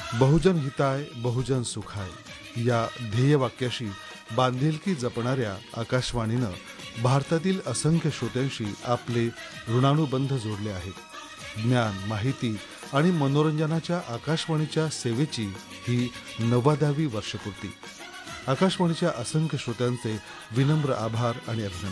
बहुजन हिताय बहुजन सुखाय या ध्येयवाक्याशी बांधिलकी जपणाऱ्या आकाशवाणीनं भारतातील असंख्य श्रोत्यांशी आपले ऋणानुबंध जोडले आहेत. ज्ञान, माहिती आणि मनोरंजनाच्या आकाशवाणीच्या सेवेची ही 90वी वर्षपूर्ती. आकाशवाणीच्या असंख्य श्रोत्यांचे विनम्र आभार आणि अभिनंदन.